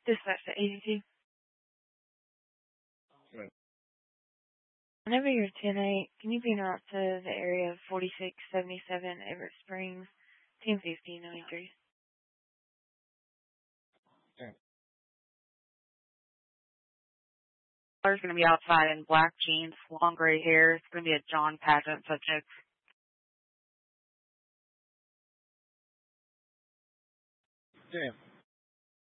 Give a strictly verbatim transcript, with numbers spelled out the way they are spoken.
Dispatch to eighty-two. Right. Whenever you're ten eight, can you be out to the area of forty-six seventy-seven Everett Springs, ten fifty ninety-three? Okay. Car's going to be outside in black jeans, long gray hair. It's going to be a John Pageant subject. Okay.